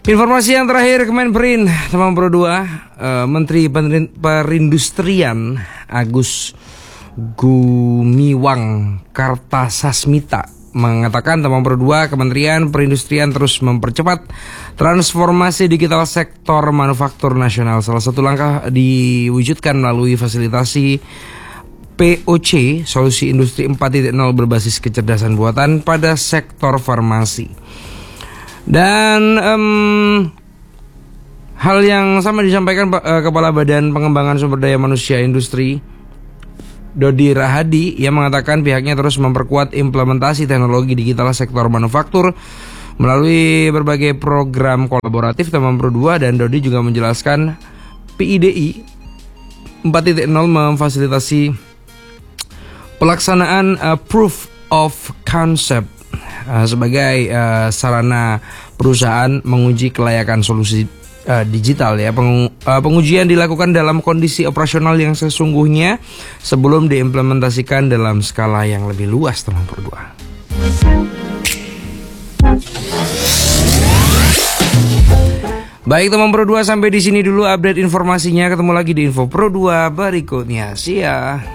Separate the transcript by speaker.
Speaker 1: Informasi yang terakhir, Kemenperin teman Pro 2, Menteri Perindustrian Agus Gumiwang Kartasasmita mengatakan teman Pro 2 Kementerian Perindustrian terus mempercepat transformasi digital sektor manufaktur nasional. Salah satu langkah diwujudkan melalui fasilitasi POC, solusi industri 4.0 berbasis kecerdasan buatan pada sektor farmasi. Dan hal yang sama disampaikan Kepala Badan Pengembangan Sumber Daya Manusia Industri Dodi Rahadi yang mengatakan pihaknya terus memperkuat implementasi teknologi digital sektor manufaktur melalui berbagai program kolaboratif teman Pro 2. Dan Dodi juga menjelaskan PIDI 4.0 memfasilitasi pelaksanaan proof of concept sebagai sarana perusahaan menguji kelayakan solusi digital ya. Pengujian dilakukan dalam kondisi operasional yang sesungguhnya sebelum diimplementasikan dalam skala yang lebih luas teman Pro 2. Baik teman Pro 2, sampai di sini dulu update informasinya. Ketemu lagi di Info Pro 2 berikutnya. See ya.